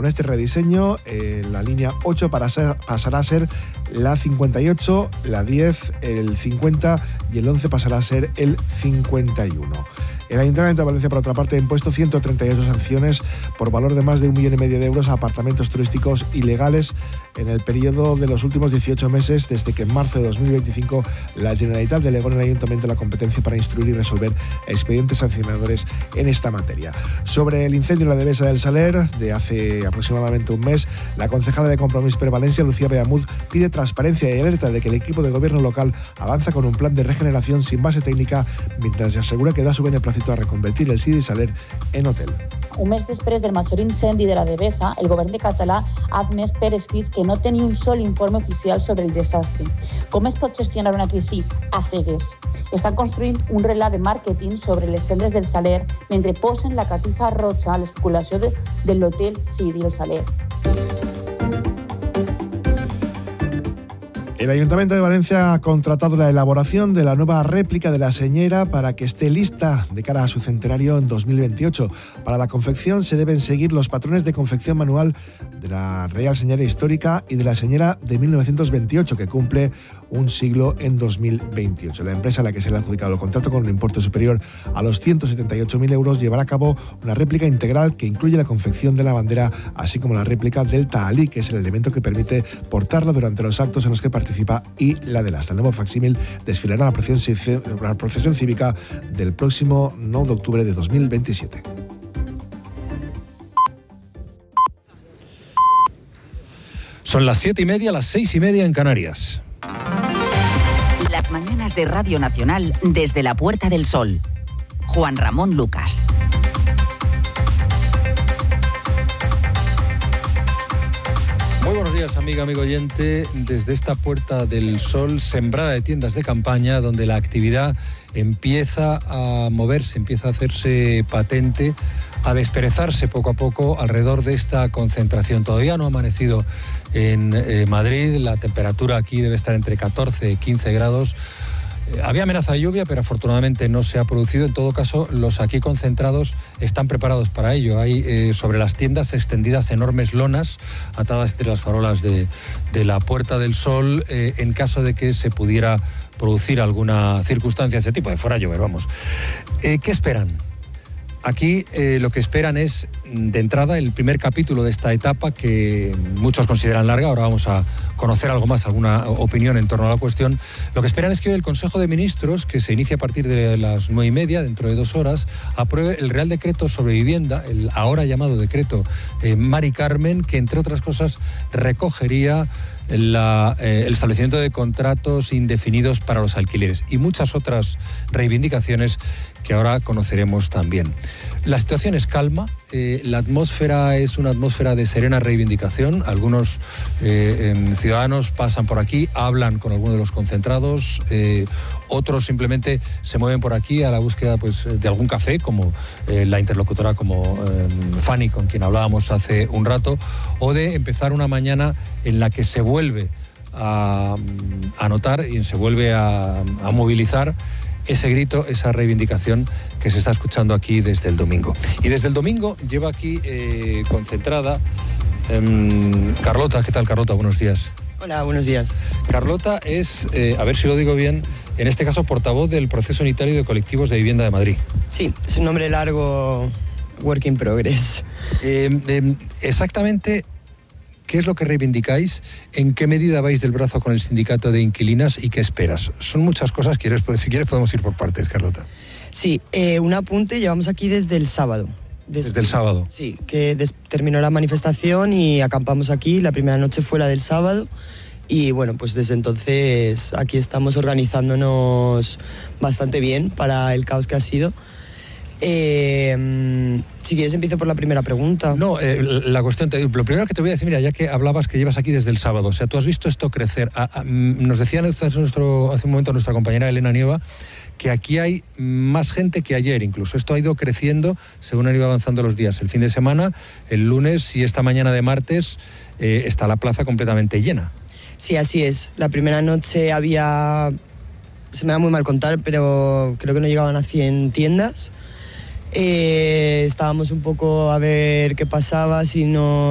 Con este rediseño, la línea 8 pasará a ser la 58, la 10, el 50 y el 11 pasará a ser el 51. El Ayuntamiento de Valencia, por otra parte, ha impuesto 138 sanciones por valor de más de 1,5 millones de euros a apartamentos turísticos ilegales en el periodo de los últimos 18 meses, desde que en marzo de 2025 la Generalitat delegó en el Ayuntamiento la competencia para instruir y resolver expedientes sancionadores en esta materia. Sobre el incendio en la Devesa del Saler de hace aproximadamente un mes, la concejala de Compromís per Valencia, Lucía Beamud, pide transparencia y alerta de que el equipo de gobierno local avanza con un plan de regeneración sin base técnica, mientras se asegura que da su beneplácito a reconvertir el Sidi Saler en hotel. Un mes després del major incendi de la Devesa, el govern de català ha admès per escrit que no té ni un sol informe oficial sobre el desastre. Com es pot gestionar una crisi a cegues? Estan construint un relat de màrqueting sobre les cendres del Saler mentre posen la catifa roja a l'especulació de l'hotel Sidi el Saler. El Ayuntamiento de Valencia ha contratado la elaboración de la nueva réplica de la señera para que esté lista de cara a su centenario en 2028. Para la confección se deben seguir los patrones de confección manual de la Real Señera Histórica y de la señera de 1928, que cumple un siglo en 2028. La empresa a la que se le ha adjudicado el contrato, con un importe superior a los 178.000 euros, llevará a cabo una réplica integral que incluye la confección de la bandera, así como la réplica del tahalí, que es el elemento que permite portarla durante los actos en los que participa, y la del asta. El nuevo facsímil desfilará la procesión cívica del próximo 9 de octubre de 2027. Son las 7:30, las 6:30 en Canarias. Las mañanas de Radio Nacional desde la Puerta del Sol. Juan Ramón Lucas. Muy buenos días, amigo oyente, desde esta Puerta del Sol, sembrada de tiendas de campaña, donde la actividad empieza a moverse, empieza a hacerse patente, a desperezarse poco a poco alrededor de esta concentración. Todavía no ha amanecido en Madrid, la temperatura aquí debe estar entre 14 y 15 grados. Había amenaza de lluvia, pero afortunadamente no se ha producido. En todo caso, los aquí concentrados están preparados para ello. Hay sobre las tiendas extendidas enormes lonas atadas entre las farolas de la Puerta del Sol, en caso de que se pudiera producir alguna circunstancia de ese tipo, de fuera a llover, vamos. ¿Qué esperan? Aquí lo que esperan es, de entrada, el primer capítulo de esta etapa, que muchos consideran larga. Ahora vamos a conocer algo más, alguna opinión en torno a la cuestión. Lo que esperan es que hoy el Consejo de Ministros, que se inicia a partir de las 9:30, dentro de 2 horas, apruebe el Real Decreto sobre Vivienda, el ahora llamado Decreto Mari Carmen, que, entre otras cosas, recogería el establecimiento de contratos indefinidos para los alquileres y muchas otras reivindicaciones que ahora conoceremos también. La situación es calma, la atmósfera es una atmósfera de serena reivindicación. Algunos ciudadanos pasan por aquí, hablan con algunos de los concentrados, otros simplemente se mueven por aquí a la búsqueda, pues, de algún café, como la interlocutora como Fanny, con quien hablábamos hace un rato, o de empezar una mañana en la que se vuelve a notar y se vuelve a movilizar ese grito, esa reivindicación que se está escuchando aquí desde el domingo. Y desde el domingo lleva aquí concentrada Carlota. ¿Qué tal, Carlota? Buenos días. Hola, buenos días. Carlota es, a ver si lo digo bien, en este caso portavoz del Proceso Unitario de Colectivos de Vivienda de Madrid. Sí, es un nombre largo, work in progress. Exactamente, ¿qué es lo que reivindicáis? ¿En qué medida vais del brazo con el sindicato de inquilinas y qué esperas? Son muchas cosas, si quieres podemos ir por partes, Carlota. Sí, un apunte, llevamos aquí desde el sábado. ¿Desde el sábado? Sí, que terminó la manifestación y acampamos aquí. La primera noche fue la del sábado y bueno, pues desde entonces aquí estamos organizándonos bastante bien para el caos que ha sido. Si quieres empiezo por la primera pregunta. No, la cuestión, lo primero que te voy a decir, mira, ya que hablabas que llevas aquí desde el sábado, o sea, tú has visto esto crecer. Nos decía hace un momento nuestra compañera Elena Nieva que aquí hay más gente que ayer incluso. Esto ha ido creciendo según han ido avanzando los días. El fin de semana, el lunes y esta mañana de martes, está la plaza completamente llena. Sí, así es. La primera noche se me da muy mal contar, pero creo que no llegaban a 100 tiendas. Estábamos un poco a ver qué pasaba, si no